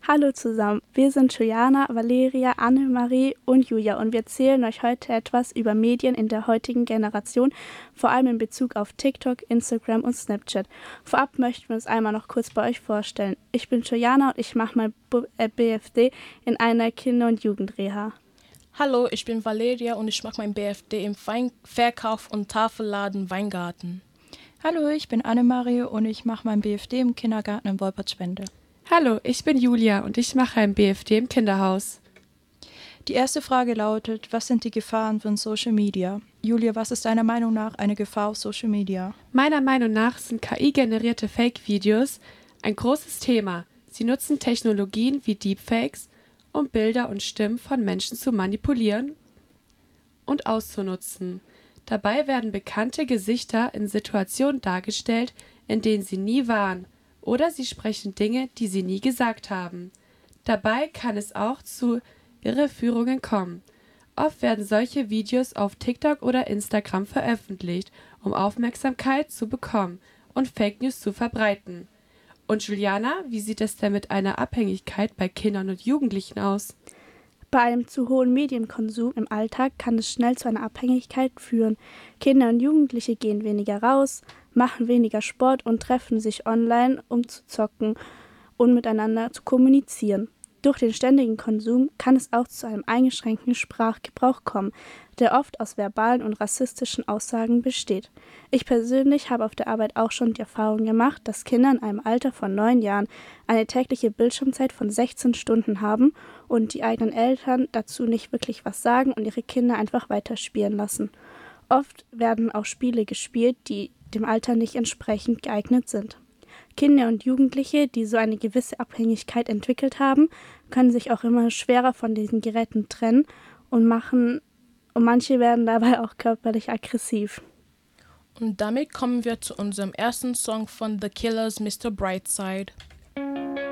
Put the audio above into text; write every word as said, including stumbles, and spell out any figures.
Hallo zusammen, wir sind Juliana, Valeria, Annemarie und Julia und wir erzählen euch heute etwas über Medien in der heutigen Generation, vor allem in Bezug auf TikTok, Instagram und Snapchat. Vorab möchten wir uns einmal noch kurz bei euch vorstellen. Ich bin Juliana und ich mache mein B F D in einer Kinder- und Jugendreha. Hallo, ich bin Valeria und ich mache mein B F D im Wein- Verkauf- und Tafelladen Weingarten. Hallo, ich bin Annemarie und ich mache mein B F D im Kindergarten in Wolpertspende. Hallo, ich bin Julia und ich mache ein B F D im Kinderhaus. Die erste Frage lautet, was sind die Gefahren von Social Media? Julia, was ist deiner Meinung nach eine Gefahr auf Social Media? Meiner Meinung nach sind K I-generierte Fake-Videos ein großes Thema. Sie nutzen Technologien wie Deepfakes, um Bilder und Stimmen von Menschen zu manipulieren und auszunutzen. Dabei werden bekannte Gesichter in Situationen dargestellt, in denen sie nie waren, oder sie sprechen Dinge, die sie nie gesagt haben. Dabei kann es auch zu Irreführungen kommen. Oft werden solche Videos auf TikTok oder Instagram veröffentlicht, um Aufmerksamkeit zu bekommen und Fake News zu verbreiten. Und Juliana, wie sieht es denn mit einer Abhängigkeit bei Kindern und Jugendlichen aus? Bei einem zu hohen Medienkonsum im Alltag kann es schnell zu einer Abhängigkeit führen. Kinder und Jugendliche gehen weniger raus, machen weniger Sport und treffen sich online, um zu zocken und miteinander zu kommunizieren. Durch den ständigen Konsum kann es auch zu einem eingeschränkten Sprachgebrauch kommen, der oft aus verbalen und rassistischen Aussagen besteht. Ich persönlich habe auf der Arbeit auch schon die Erfahrung gemacht, dass Kinder in einem Alter von neun Jahren eine tägliche Bildschirmzeit von sechzehn Stunden haben und die eigenen Eltern dazu nicht wirklich was sagen und ihre Kinder einfach weiterspielen lassen. Oft werden auch Spiele gespielt, die dem Alter nicht entsprechend geeignet sind. Kinder und Jugendliche, die so eine gewisse Abhängigkeit entwickelt haben, können sich auch immer schwerer von diesen Geräten trennen und machen und manche werden dabei auch körperlich aggressiv. Und damit kommen wir zu unserem ersten Song von The Killers, Mister Brightside.